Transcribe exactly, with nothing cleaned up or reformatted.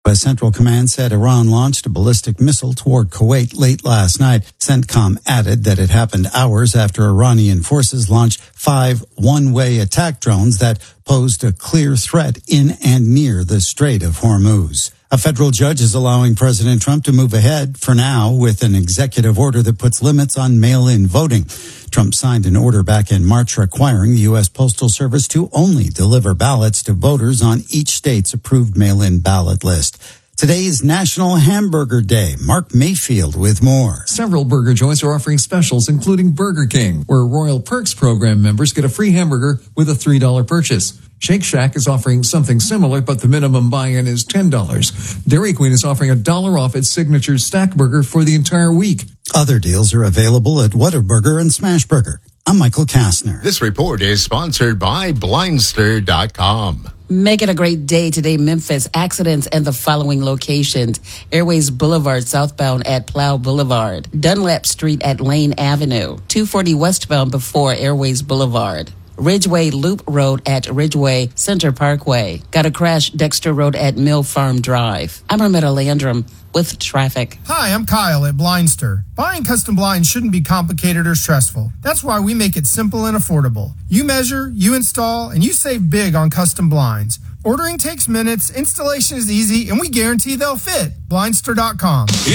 U S Central Command said Iran launched a ballistic missile toward Kuwait late last night. CENTCOM added that it happened hours after Iranian forces launched five one-way attack drones that posed a clear threat in and near the Strait of Hormuz. A federal judge is allowing President Trump to move ahead, for now, with an executive order that puts limits on mail-in voting. Trump signed an order back in March requiring the U S Postal Service to only deliver ballots to voters on each state's approved mail-in ballot list. Today is National Hamburger Day. Mark Mayfield with more. Several burger joints are offering specials, including Burger King, where Royal Perks program members get a free hamburger with a three dollars purchase. Shake Shack is offering something similar, but the minimum buy-in is ten dollars. Dairy Queen is offering a dollar off its signature Stack Burger for the entire week. Other deals are available at Whataburger and Smashburger. I'm Michael Kastner. This report is sponsored by Blindster dot com. Make it a great day today, Memphis. Accidents in the following locations. Airways Boulevard southbound at Plow Boulevard. Dunlap Street at Lane Avenue. two forty westbound before Airways Boulevard. Ridgeway Loop Road at Ridgeway Center Parkway. Got a crash Dexter Road at Mill Farm Drive. I'm Armetta Landrum with traffic. Hi, I'm Kyle at Blindster. Buying custom blinds shouldn't be complicated or stressful. That's why we make it simple and affordable. You measure, you install, and you save big on custom blinds. Ordering takes minutes, installation is easy, and we guarantee they'll fit. Blindster dot com.